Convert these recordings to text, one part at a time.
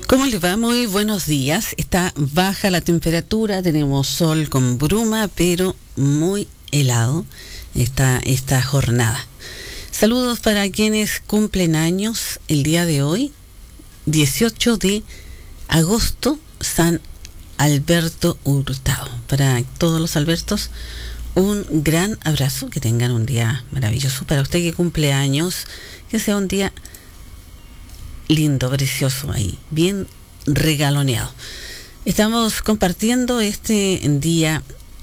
¿Cómo les va? Muy buenos días. Está baja la temperatura, tenemos sol con bruma, pero muy helado esta jornada. Saludos para quienes cumplen años el día de hoy, 18 de agosto, San Alberto Hurtado. Para todos los Albertos, un gran abrazo, que tengan un día maravilloso. Para usted que cumple años, que sea un día lindo, precioso ahí, bien regaloneado. Estamos compartiendo este día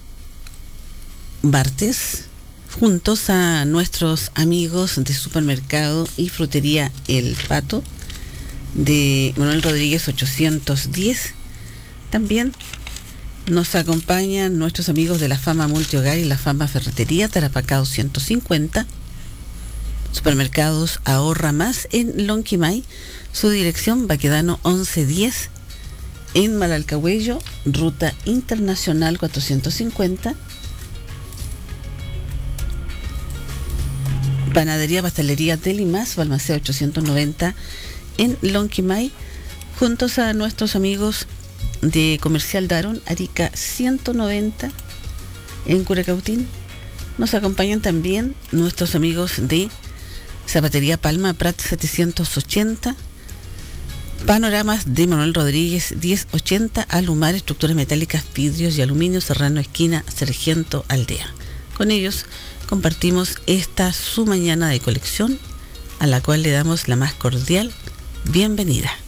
martes juntos a nuestros amigos de Supermercado y Frutería El Pato de Manuel Rodríguez 810. También nos acompañan nuestros amigos de la Fama Multihogar y la Fama Ferretería Tarapacá 150. Supermercados Ahorra Más en Lonquimay, su dirección Baquedano 1110, en Malalcahuello, Ruta Internacional 450. Panadería Pastelería Delimás, Balmaceda 890 en Lonquimay, juntos a nuestros amigos de Comercial Darón, Arica 190 en Curacautín. Nos acompañan también nuestros amigos de Zapatería Palma, Prat 780, Panoramas de Manuel Rodríguez 1080, Alumar, estructuras metálicas, vidrios y aluminio, Serrano esquina Sargento Aldea. Con ellos compartimos esta su mañana de colección, a la cual le damos la más cordial bienvenida.